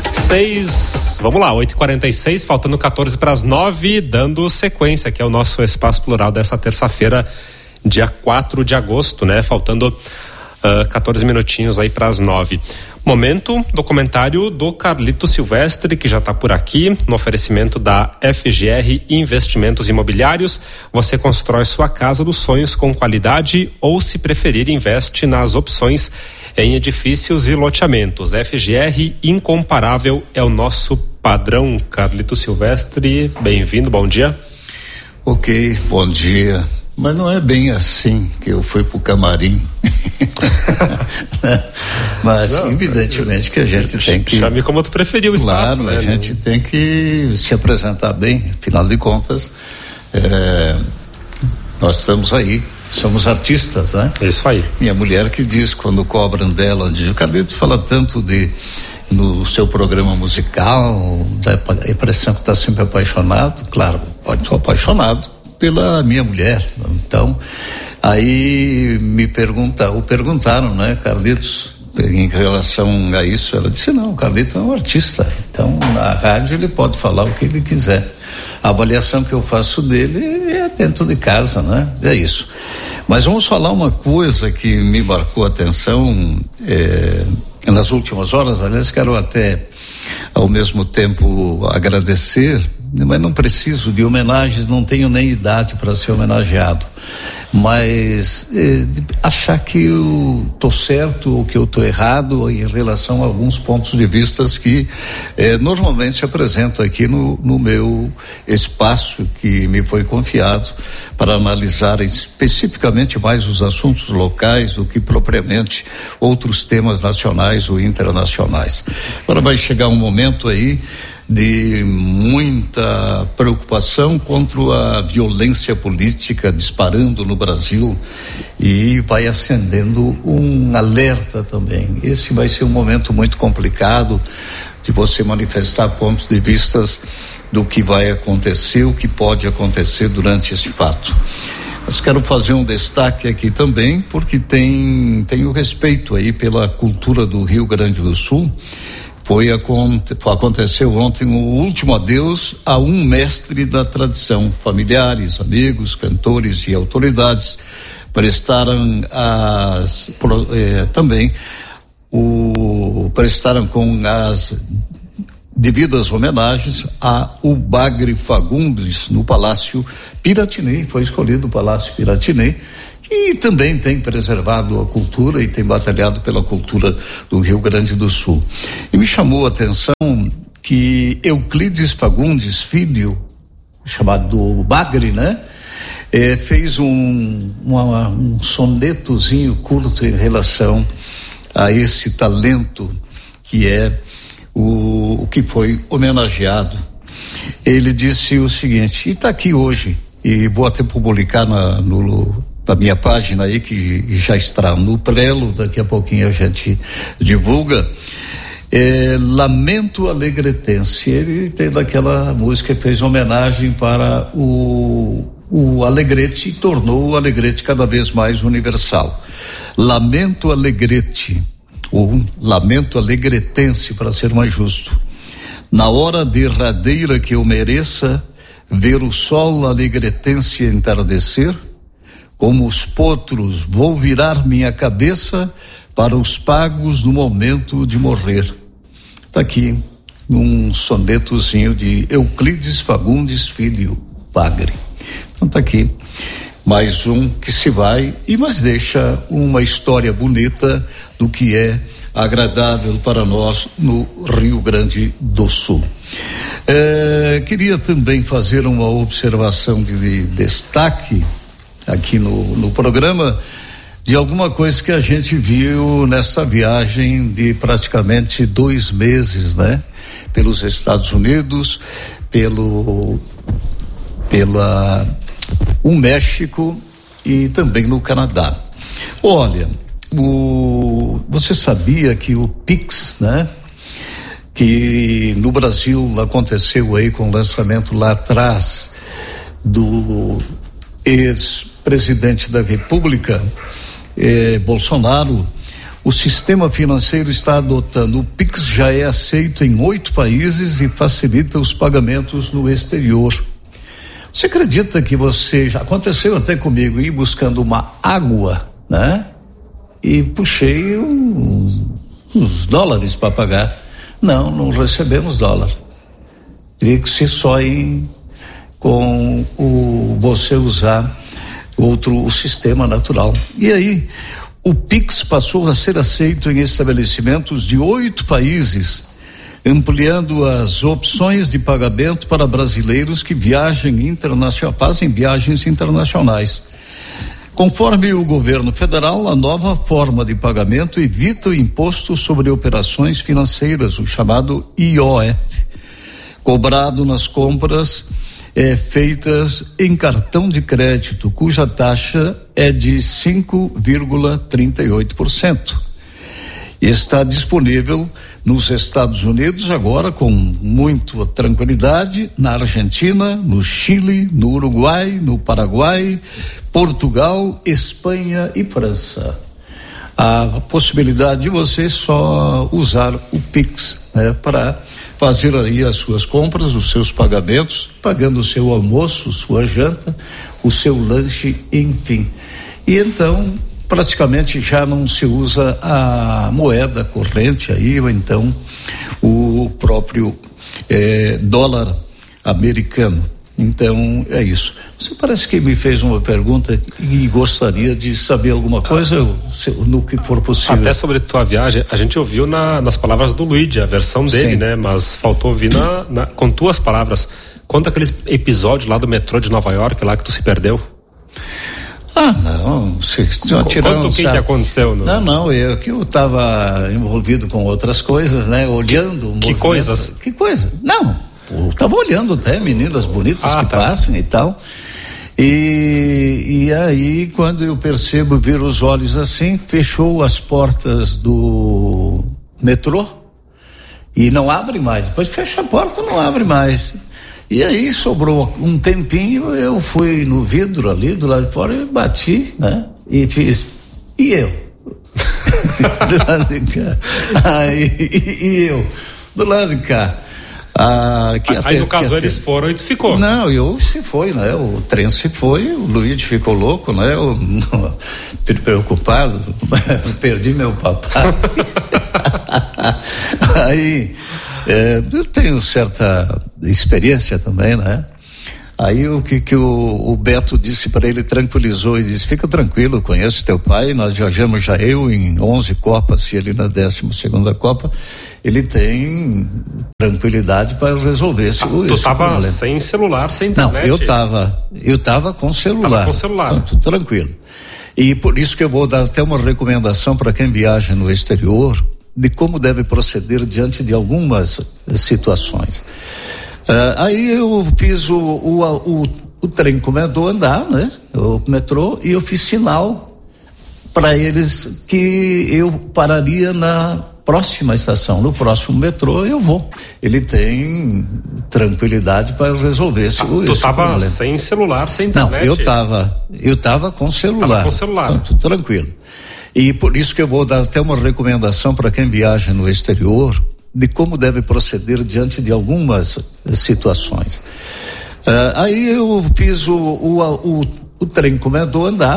Vamos lá, 8h46, faltando 14 para as 9, dando sequência, que é o nosso Espaço Plural dessa terça-feira, dia 4 de agosto, né? Faltando 14 minutinhos aí para as 9. Momento, documentário do Carlito Silvestre, que já está por aqui, no oferecimento da FGR Investimentos Imobiliários. Você constrói sua casa dos sonhos com qualidade ou, se preferir, investe nas opções em edifícios e loteamentos. FGR incomparável é o nosso padrão. Carlito Silvestre, bem-vindo, bom dia. Ok, bom dia. Mas não é bem assim que eu fui pro camarim. Mas não, evidentemente que a gente tem que... Chame como tu preferiu o espaço. Claro, né? A gente tem que se apresentar bem, afinal de contas, nós estamos aí, somos artistas, né? Isso aí. Minha mulher que diz, quando cobram dela, diz: o Carlitos fala tanto no seu programa musical, dá a impressão que está sempre apaixonado. Claro, sou apaixonado pela minha mulher. Então, aí perguntaram, né, Carlitos, em relação a isso. Ela disse: não, o Carlitos é um artista, então na rádio ele pode falar o que ele quiser. A avaliação que eu faço dele é dentro de casa, né? É isso. Mas vamos falar uma coisa que me marcou a atenção nas últimas horas. Aliás, quero até ao mesmo tempo agradecer, mas não preciso de homenagens, não tenho nem idade para ser homenageado, mas achar que eu tô certo ou que eu tô errado em relação a alguns pontos de vistas que normalmente apresento aqui no meu espaço que me foi confiado para analisar especificamente mais os assuntos locais do que propriamente outros temas nacionais ou internacionais. Agora vai chegar um momento aí de muita preocupação contra a violência política disparando no Brasil, e vai acendendo um alerta também. Esse vai ser um momento muito complicado de você manifestar pontos de vistas do que vai acontecer, o que pode acontecer durante esse fato. Mas quero fazer um destaque aqui também, porque tenho respeito aí pela cultura do Rio Grande do Sul. Aconteceu ontem o último adeus a um mestre da tradição. Familiares, amigos, cantores e autoridades prestaram prestaram com as devidas homenagens a o Bagre Fagundes no Palácio Piratini. Foi escolhido o Palácio Piratini, que também tem preservado a cultura e tem batalhado pela cultura do Rio Grande do Sul. E me chamou a atenção que Euclides Fagundes Filho, chamado Bagre, né? Fez um sonetozinho curto em relação a esse talento que é o que foi homenageado. Ele disse o seguinte, e está aqui hoje, e vou até publicar na minha página aí, que já está no prelo, daqui a pouquinho a gente divulga. Lamento Alegretense. Ele tem daquela música que fez homenagem para o Alegrete, e tornou o Alegrete cada vez mais universal. Lamento Alegrete, ou Lamento Alegretense, para ser mais justo. Na hora derradeira que eu mereça ver o sol alegretense entardecer, como os potros vou virar minha cabeça para os pagos no momento de morrer. Está aqui um sonetozinho de Euclides Fagundes Filho, Bagre. Então está aqui mais um que se vai, mas deixa uma história bonita do que é agradável para nós no Rio Grande do Sul. Queria também fazer uma observação de destaque aqui no programa, de alguma coisa que a gente viu nessa viagem de praticamente 2 meses, né? Pelos Estados Unidos, pelo México e também no Canadá. Olha, você sabia que o Pix, né? Que no Brasil aconteceu aí com o lançamento lá atrás do ex-presidente da República, Bolsonaro, o sistema financeiro está adotando. O Pix já é aceito em 8 países e facilita os pagamentos no exterior. Você acredita que já aconteceu até comigo, ir buscando uma água, né? E puxei uns dólares para pagar. Não recebemos dólar. Teria que ser só com você usar o sistema natural. E aí, o Pix passou a ser aceito em estabelecimentos de 8 países, ampliando as opções de pagamento para brasileiros que fazem viagens internacionais. Conforme o governo federal, a nova forma de pagamento evita o imposto sobre operações financeiras, o chamado IOF, cobrado nas compras feitas em cartão de crédito, cuja taxa é de 5,38%. Está disponível nos Estados Unidos agora com muita tranquilidade, na Argentina, no Chile, no Uruguai, no Paraguai, Portugal, Espanha e França. A possibilidade de você só usar o Pix, né, para fazer aí as suas compras, os seus pagamentos, pagando o seu almoço, sua janta, o seu lanche, enfim. E então praticamente já não se usa a moeda corrente aí, ou então o próprio dólar americano. Então é isso. Você parece que me fez uma pergunta e gostaria de saber alguma coisa no que for possível. Até sobre tua viagem, a gente ouviu nas palavras do Luigi, a versão dele, né? Mas faltou ouvir com tuas palavras. Conta aquele episódio lá do metrô de Nova York, lá que tu se perdeu. Não, conta o que aconteceu. Não, eu estava envolvido com outras coisas, né? Olhando. Que coisas? Que coisa? Não, eu estava olhando até meninas bonitas passam e tal. E aí, quando eu viro os olhos assim, fechou as portas do metrô e não abre mais. Depois fecha a porta, não abre mais. E aí sobrou um tempinho, eu fui no vidro ali do lado de fora e bati, né? E fiz. E eu? Do lado de cá. E eu? Do lado de cá. Aí no caso eles foram e tu ficou. Não, se foi, né? O trem se foi, o Luiz ficou louco, né? Preocupado, perdi meu papai. Aí eu tenho certa experiência também, né? Aí o que o Beto disse para ele, tranquilizou e disse: fica tranquilo, conheço teu pai, nós viajamos já em 11 Copas e ele na 12ª Copa, ele tem tranquilidade para resolver esse Tu estava sem celular, sem internet? Não, eu tava com celular. Tava com celular. Então, tranquilo. E por isso que eu vou dar até uma recomendação para quem viaja no exterior de como deve proceder diante de algumas situações. Aí eu fiz o trem começou a andar, né? O metrô, e eu fiz sinal para eles que eu pararia na próxima estação, no próximo metrô eu vou. Ele tem tranquilidade para resolver esse Tu estava sem celular, sem internet? Não, eu tava com celular. Tava com celular. Então, tranquilo. E por isso que eu vou dar até uma recomendação para quem viaja no exterior de como deve proceder diante de algumas situações. Aí eu fiz o trem começou a andar,